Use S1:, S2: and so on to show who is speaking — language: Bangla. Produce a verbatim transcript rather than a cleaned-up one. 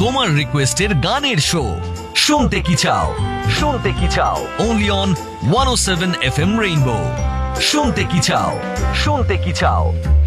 S1: তোমার রিকোয়েস্টের গানের শো শুনতে কি চাও শুনতে কি চাও only on one O seven F M rainbow. শুনতে কি চাও শুনতে কি চাও